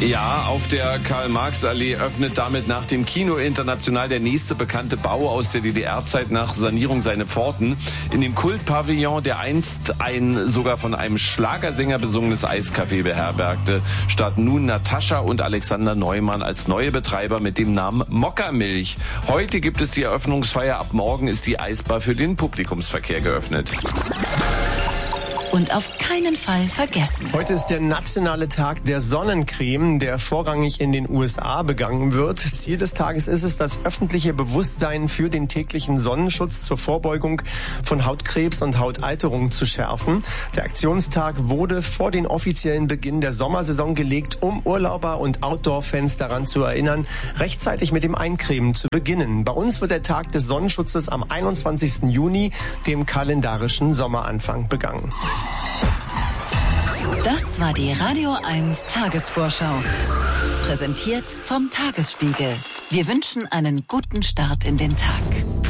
Ja, auf der Karl-Marx-Allee öffnet damit nach dem Kino International der nächste bekannte Bau aus der DDR-Zeit nach Sanierung seine Pforten. In dem Kultpavillon, der einst ein sogar von einem Schlagersänger besungenes Eiscafé beherbergte, starten nun Natascha und Alexander Neumann als neue Betreiber mit dem Namen Mokkamilch. Heute gibt es die Eröffnungsfeier, ab morgen ist die Eisbar für den Publikumsverkehr geöffnet. Und auf keinen Fall vergessen. Heute ist der nationale Tag der Sonnencreme, der vorrangig in den USA begangen wird. Ziel des Tages ist es, das öffentliche Bewusstsein für den täglichen Sonnenschutz zur Vorbeugung von Hautkrebs und Hautalterung zu schärfen. Der Aktionstag wurde vor den offiziellen Beginn der Sommersaison gelegt, um Urlauber und Outdoor-Fans daran zu erinnern, rechtzeitig mit dem Eincremen zu beginnen. Bei uns wird der Tag des Sonnenschutzes am 21. Juni, dem kalendarischen Sommeranfang, begangen. Das war die Radio 1 Tagesvorschau. Präsentiert vom Tagesspiegel. Wir wünschen einen guten Start in den Tag.